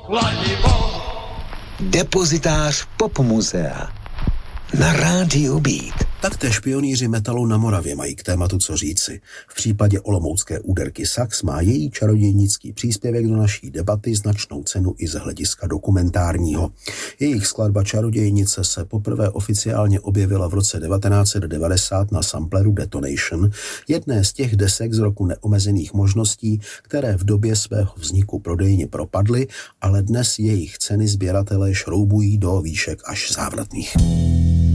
Depozitář Popmuzea na Rádiu Beat. Taktéž pionýři metalu na Moravě mají k tématu co říci. V případě olomoucké úderky Sax má její čarodějnický příspěvek do naší debaty značnou cenu i z hlediska dokumentárního. Jejich skladba Čarodějnice se poprvé oficiálně objevila v roce 1990 na sampleru Detonation, jedné z těch desek z roku Neomezených možností, které v době svého vzniku prodejně propadly, ale dnes jejich ceny sběratelé šroubují do výšek až závratných.